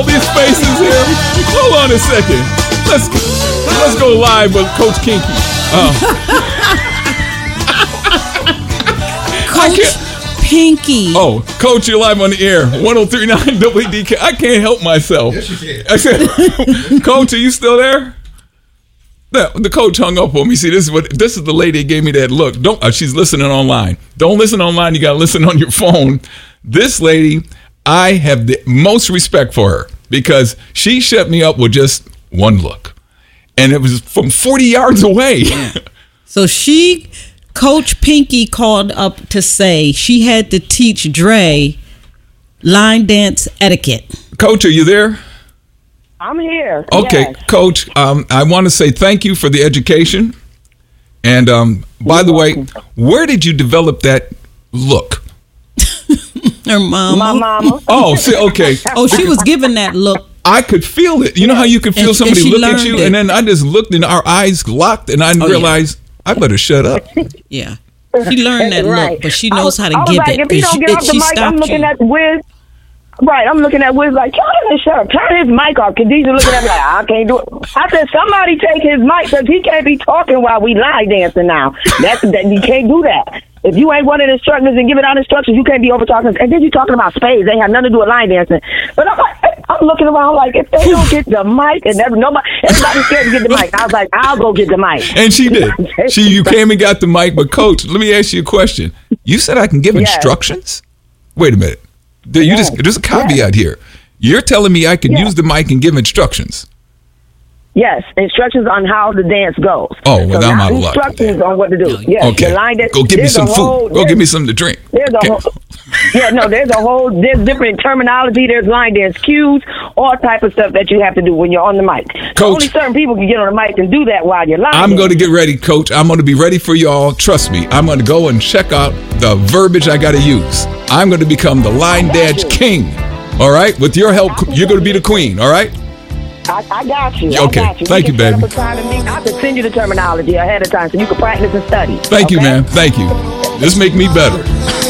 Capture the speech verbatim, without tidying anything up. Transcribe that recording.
these faces here. Hold on a second. Let's let's go live with Coach Kinky. Uh, Coach Pinky. Oh, Coach, you're live on the air. one oh three point nine W D K. I can't help myself. Yes, you can. I said, Coach, are you still there? The, the coach hung up on me. See, this is what this is the lady that gave me that look. Don't. Uh, she's listening online. Don't listen online. You got to listen on your phone. This lady, I have the most respect for her because she shut me up with just one look, and it was from forty yards away. So she, Coach Pinky, called up to say she had to teach Dre line dance etiquette. Coach, are you there? I'm here. Okay, Yes. Coach, um, I want to say thank you for the education. And um, by You're the way, welcome. where did you develop that look? Her mama. My mama. Oh, see, okay. Oh, she was giving that look. I could feel it. You know how you could feel And- somebody and she look at learned you, it. and then I just looked, and our eyes locked, and I yeah. realized I better shut up. Yeah. She learned that Right. look, but she I knows was- how to I was give like, it. If he And don't she, get and off the she mic, I'm stopped looking you. at Wiz. Right, I'm looking at Wiz like, tell him to shut up. Turn his mic off. Khadijah looking at me like, I can't do it. I said, somebody take his mic because he can't be talking while we line dancing now. That's that. You can't do that. If you ain't one of the instructors and giving out instructions, you can't be over talking. And then you talking about spades. They have nothing to do with line dancing. But I'm like, I'm looking around like, if they don't get the mic, and every, nobody, everybody's scared to get the mic. I was like, I'll go get the mic. And she did. She, you came and got the mic, but Coach, let me ask you a question. You said I can give Yes. instructions? Wait a minute. You Yes. just there's a caveat here. You're telling me I can Yes. use the mic and give instructions. Yes, instructions on how the dance goes. Oh, well, so I'm not out of luck. instructions on what to do. Yes, Okay. the line dance, Go give me there's some a food. whole- Go give me something to drink. There's a Okay. whole, yeah, no, there's a whole, there's different terminology. There's line dance cues, all type of stuff that you have to do when you're on the mic. Coach. Only certain people can get on the mic and do that while you're line I'm going to dancing. get ready, Coach. I'm going to be ready for y'all. Trust me. I'm going to go and check out the verbiage I got to use. I'm going to become the line got dance you. king. All right? With your help, you're going to be the queen. All right? I, I got you. Okay. I got you. Thank We you, can set baby. up a time to meet. I can send you the terminology ahead of time so you can practice and study. Thank you, Okay? man. Thank you. This make me better.